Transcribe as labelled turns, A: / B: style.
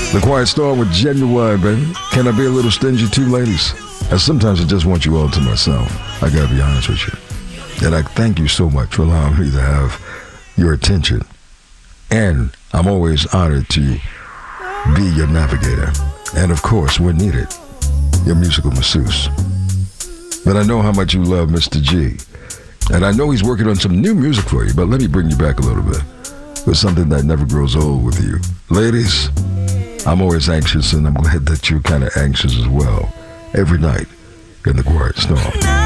A: The Quiet Storm with Genuine, baby. Can I be a little stingy too, ladies? And sometimes I just want you all to myself. I gotta be honest with you. And I thank you so much for allowing me to have your attention. And I'm always honored to be your navigator. And of course, when needed, your musical masseuse. But I know how much you love Mr. G. And I know he's working on some new music for you, but let me bring you back a little bit with something that never grows old with you. Ladies, I'm always anxious, and I'm glad that you're kind of anxious as well every night in the Quiet Storm.